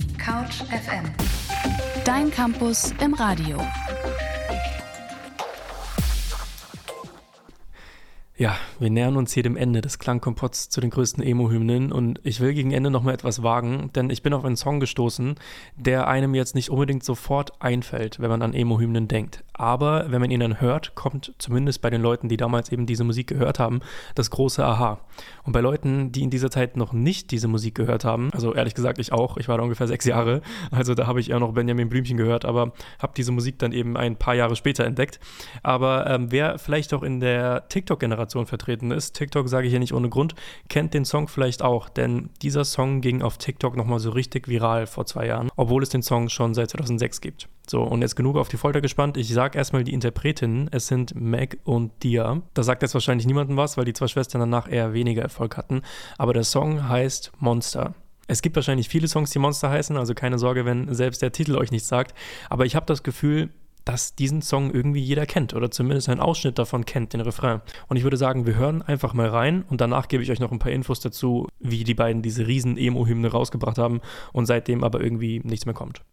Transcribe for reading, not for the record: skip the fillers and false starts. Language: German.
Couch FM. Dein Campus im Radio. Ja, wir nähern uns hier dem Ende des Klangkompotts zu den größten Emo-Hymnen und ich will gegen Ende nochmal etwas wagen, denn ich bin auf einen Song gestoßen, der einem jetzt nicht unbedingt sofort einfällt, wenn man an Emo-Hymnen denkt. Aber wenn man ihn dann hört, kommt zumindest bei den Leuten, die damals eben diese Musik gehört haben, das große Aha. Und bei Leuten, die in dieser Zeit noch nicht diese Musik gehört haben, also ehrlich gesagt ich auch, ich war da ungefähr 6 Jahre, also da habe ich eher noch Benjamin Blümchen gehört, aber habe diese Musik dann eben ein paar Jahre später entdeckt. Aber wer vielleicht auch in der TikTok-Generation vertreten ist, TikTok sage ich hier nicht ohne Grund, kennt den Song vielleicht auch, denn dieser Song ging auf TikTok nochmal so richtig viral vor 2 Jahren, obwohl es den Song schon seit 2006 gibt. So, und jetzt genug auf die Folter gespannt. Ich sage erstmal die Interpretinnen. Es sind Meg und Dia. Da sagt jetzt wahrscheinlich niemandem was, weil die 2 Schwestern danach eher weniger Erfolg hatten. Aber der Song heißt Monster. Es gibt wahrscheinlich viele Songs, die Monster heißen, also keine Sorge, wenn selbst der Titel euch nichts sagt. Aber ich habe das Gefühl, dass diesen Song irgendwie jeder kennt oder zumindest einen Ausschnitt davon kennt, den Refrain. Und ich würde sagen, wir hören einfach mal rein und danach gebe ich euch noch ein paar Infos dazu, wie die beiden diese riesen Emo-Hymne rausgebracht haben und seitdem aber irgendwie nichts mehr kommt.